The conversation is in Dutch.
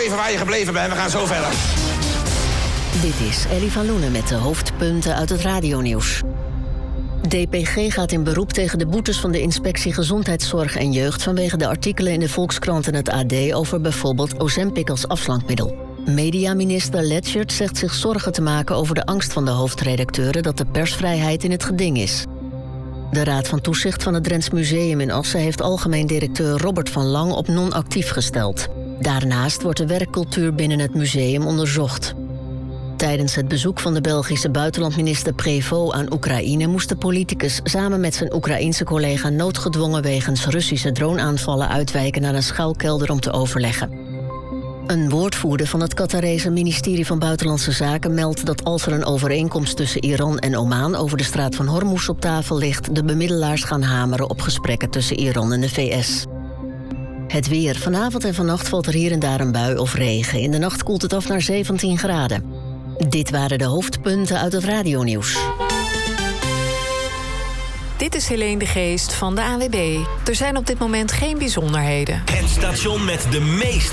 blijven waar je gebleven bent. We gaan zo verder. Dit is Ellie van Loenen met de hoofdpunten uit het radionieuws. DPG gaat in beroep tegen de boetes van de Inspectie Gezondheidszorg en Jeugd vanwege de artikelen in de Volkskrant en het AD over bijvoorbeeld Ozempic als afslankmiddel. Mediaminister Letchert zegt zich zorgen te maken over de angst van de hoofdredacteuren dat de persvrijheid in het geding is. De Raad van Toezicht van het Drents Museum in Assen heeft algemeen directeur Robert van Lang op non-actief gesteld. Daarnaast wordt de werkcultuur binnen het museum onderzocht. Tijdens het bezoek van de Belgische buitenlandminister Prévost aan Oekraïne moest de politicus samen met zijn Oekraïense collega noodgedwongen wegens Russische droneaanvallen uitwijken naar een schuilkelder om te overleggen. Een woordvoerder van het Qatarese ministerie van Buitenlandse Zaken meldt dat als er een overeenkomst tussen Iran en Oman over de straat van Hormuz op tafel ligt, de bemiddelaars gaan hameren op gesprekken tussen Iran en de VS. Het weer. Vanavond en vannacht valt er hier en daar een bui of regen. In de nacht koelt het af naar 17 graden. Dit waren de hoofdpunten uit het radionieuws. Dit is Helene de Geest van de ANWB. Er zijn op dit moment geen bijzonderheden. Het station met de meeste